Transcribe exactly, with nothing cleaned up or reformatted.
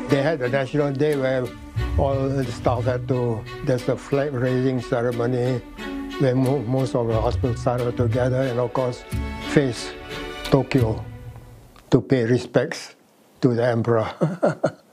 They had a national day where all the staff had to, there's a flag raising ceremony where mo most of the hospital staff were together and of course face Tokyo to pay respects to the emperor.